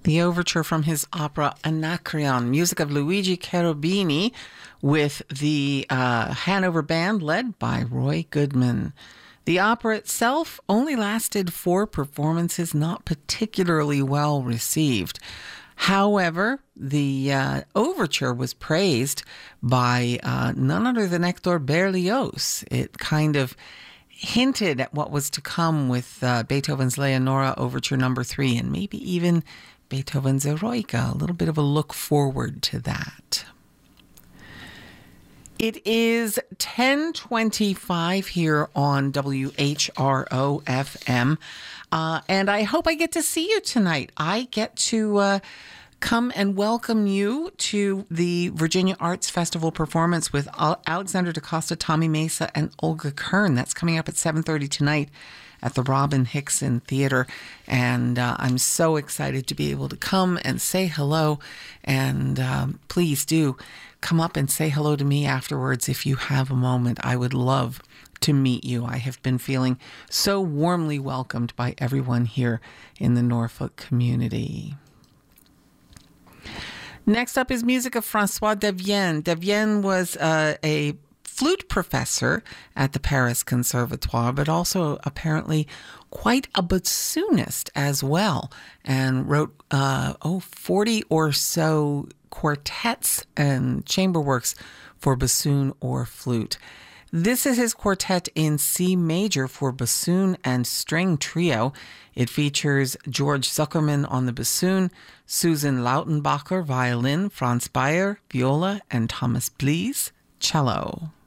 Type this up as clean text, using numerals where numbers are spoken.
The overture from his opera Anacreon, music of Luigi Cherubini, with the Hanover Band led by Roy Goodman. The opera itself only lasted 4 performances, not particularly well received. However, the overture was praised by none other than Hector Berlioz. It kind of hinted at what was to come with Beethoven's Leonora Overture No. 3 and maybe even Beethoven's Eroica, a little bit of a look forward to that. It is 10:25 here on WHRO FM, and I hope I get to see you tonight. I get to come and welcome you to the Virginia Arts Festival performance with Alexander DaCosta, Tommy Mesa, and Olga Kern. That's coming up at 7:30 tonight at the Robin Hickson Theater, and I'm so excited to be able to come and say hello, and please do come up and say hello to me afterwards if you have a moment. I would love to meet you. I have been feeling so warmly welcomed by everyone here in the Norfolk community. Next up is music of François Devienne. Devienne was a flute professor at the Paris Conservatoire, but also apparently quite a bassoonist as well, and wrote 40 or so quartets and chamber works for bassoon or flute. This is his quartet in C major for bassoon and string trio. It features George Zuckerman on the bassoon, Susan Lautenbacher violin, Franz Bayer viola, and Thomas Blees cello.